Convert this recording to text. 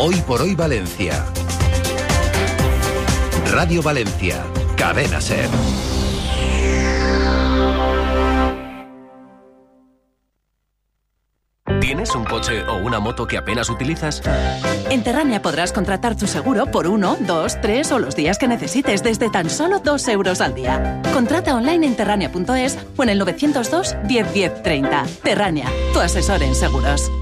Hoy por hoy Valencia. Radio Valencia, Cadena SER. ¿Tienes un coche o una moto que apenas utilizas? En Terrania podrás contratar tu seguro por 1, 2, 3 o los días que necesites desde tan solo 2 euros al día. Contrata online en terrania.es o en el 902 10 10 30. Terrania, tu asesor en seguros.